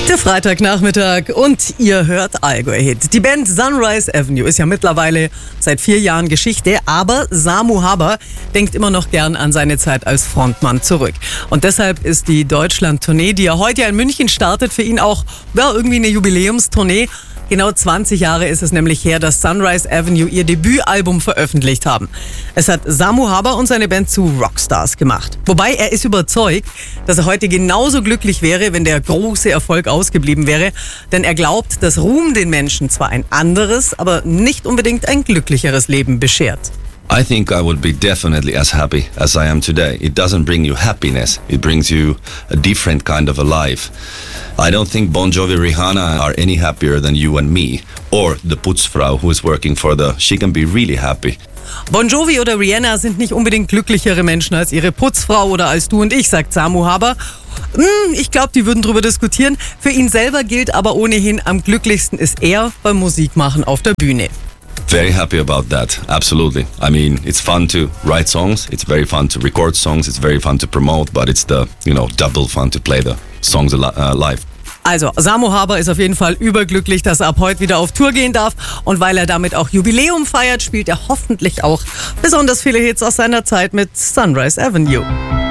Der Freitagnachmittag und ihr hört Allgäu Hit. Die Band Sunrise Avenue ist ja mittlerweile seit 4 Jahren Geschichte, aber Samu Haber denkt immer noch gern an seine Zeit als Frontmann zurück. Und deshalb ist die Deutschland-Tournee, die er heute in München startet, für ihn auch irgendwie eine Jubiläumstournee. Genau 20 Jahre ist es nämlich her, dass Sunrise Avenue ihr Debütalbum veröffentlicht haben. Es hat Samu Haber und seine Band zu Rockstars gemacht. Wobei er ist überzeugt, dass er heute genauso glücklich wäre, wenn der große Erfolg ausgeblieben wäre. Denn er glaubt, dass Ruhm den Menschen zwar ein anderes, aber nicht unbedingt ein glücklicheres Leben beschert. I think I would be definitely as happy as I am today. It doesn't bring you happiness, it brings you a different kind of a life. I don't think Bon Jovi, Rihanna are any happier than you and me. Or the Putzfrau who is working for she can be really happy. Bon Jovi oder Rihanna sind nicht unbedingt glücklichere Menschen als ihre Putzfrau oder als du und ich, sagt Samu Haber. Ich glaube, die würden darüber diskutieren. Für ihn selber gilt aber ohnehin, am glücklichsten ist er beim Musikmachen auf der Bühne. Very happy about that, absolutely. I mean, it's fun to write songs, it's very fun to record songs, it's very fun to promote, but it's double fun to play the songs live. Also, Samu Haber ist auf jeden Fall überglücklich, dass er ab heute wieder auf Tour gehen darf. Und weil er damit auch Jubiläum feiert, spielt er hoffentlich auch besonders viele Hits aus seiner Zeit mit Sunrise Avenue.